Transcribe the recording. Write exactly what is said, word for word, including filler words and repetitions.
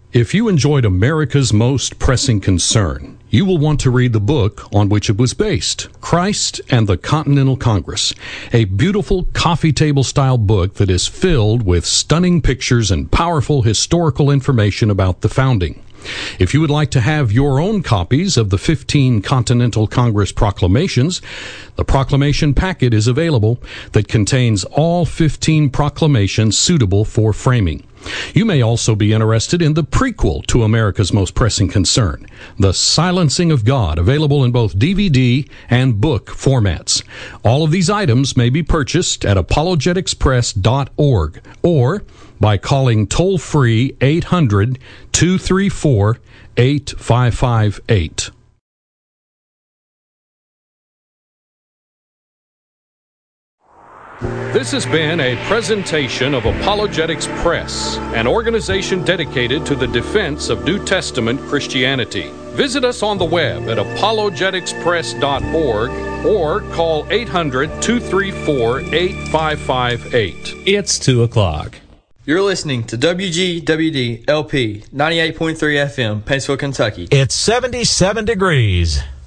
If you enjoyed America's Most Pressing Concern, you will want to read the book on which it was based, Christ and the Continental Congress, a beautiful coffee table style book that is filled with stunning pictures and powerful historical information about the founding. If you would like to have your own copies of the fifteen Continental Congress proclamations, the proclamation packet is available that contains all fifteen proclamations suitable for framing. You may also be interested in the prequel to America's Most Pressing Concern, The Silencing of God, available in both D V D and book formats. All of these items may be purchased at apologetics press dot org or by calling toll-free eight hundred, two three four, eight five five eight. This has been a presentation of Apologetics Press, an organization dedicated to the defense of New Testament Christianity. Visit us on the web at apologetics press dot org or call eight hundred, two three four, eight five five eight. It's two o'clock. You're listening to W G W D L P ninety-eight point three F M, Paintsville, Kentucky. It's seventy-seven degrees.